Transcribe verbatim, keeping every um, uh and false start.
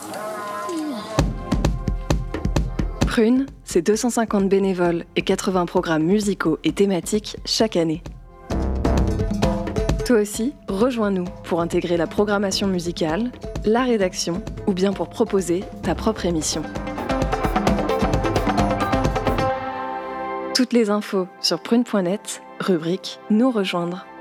Prune, c'est deux cent cinquante bénévoles et quatre-vingts programmes musicaux et thématiques chaque année. Toi aussi, rejoins-nous pour intégrer la programmation musicale, la rédaction ou bien pour proposer ta propre émission. Toutes les infos sur prune point net, rubrique Nous rejoindre.